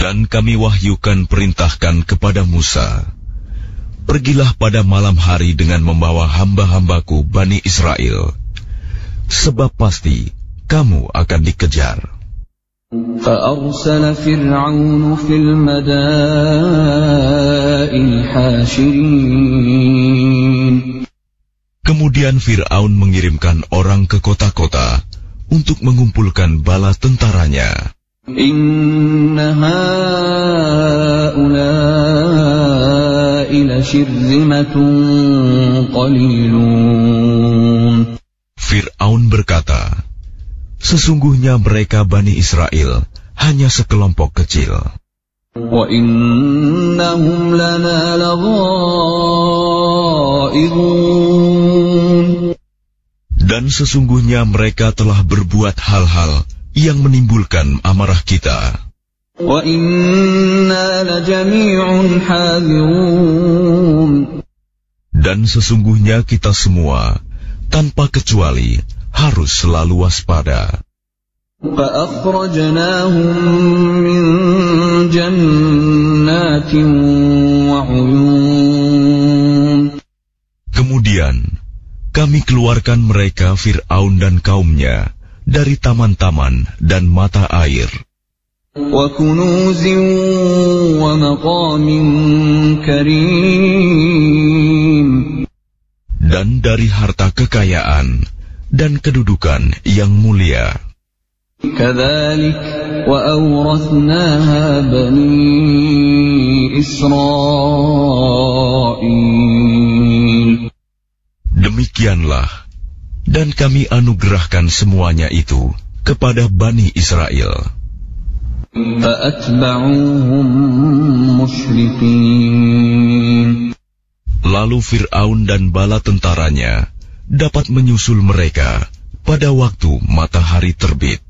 Dan kami wahyukan perintahkan kepada Musa, pergilah pada malam hari dengan membawa hamba-hambaku Bani Israel, sebab pasti kamu akan dikejar. فأرسل فرعون في المدائن حاشرين. Kemudian Fir'aun mengirimkan orang ke kota-kota untuk mengumpulkan bala tentaranya. Inna haula'i lasyirzimatun qalilun. Fir'aun berkata, sesungguhnya mereka Bani Israel hanya sekelompok kecil. Wa innahum lana laghaizun. Dan sesungguhnya mereka telah berbuat hal-hal yang menimbulkan amarah kita. Wa inna lajami'un hadirun. Dan sesungguhnya kita semua, tanpa kecuali, harus selalu waspada. فَأَخْرَجْنَاهُمْ مِنْ جَنَّاتٍ وَعُيُونٍ. Kemudian, kami keluarkan mereka Fir'aun dan kaumnya dari taman-taman dan mata air. وَكُنُوزٍ وَمَقَامٍ كَرِيمٍ. Dan dari harta kekayaan dan kedudukan yang mulia. كَذَلِكَ وَأَوْرَثْنَاهَا بَنِي إِسْرَائِيلَ. Demikianlah, dan kami anugerahkan semuanya itu kepada Bani Israel. فَأَتْبَعُوهُمْ مُشْرِقِينَ. Lalu Fir'aun dan bala tentaranya dapat menyusul mereka pada waktu matahari terbit.